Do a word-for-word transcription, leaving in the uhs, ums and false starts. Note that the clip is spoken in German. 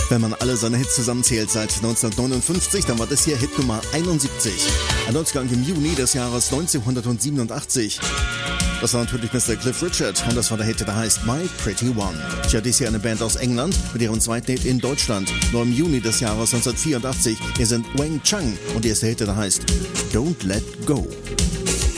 Wenn man alle seine Hits zusammenzählt seit neunzehnhundertneunundfünfzig, dann war das hier Hit Nummer einundsiebzig. Ein Ausgang im Juni des Jahres neunzehnhundertsiebenundachtzig. Das war natürlich Mister Cliff Richard und das war der Hit, der heißt My Pretty One. Tja, dies hier eine Band aus England mit ihrem zweiten Hit in Deutschland. Nur im Juni des Jahres neunzehnhundertvierundachtzig. Hier sind Wang Chung und ihr erster Hit, der heißt Don't Let Go.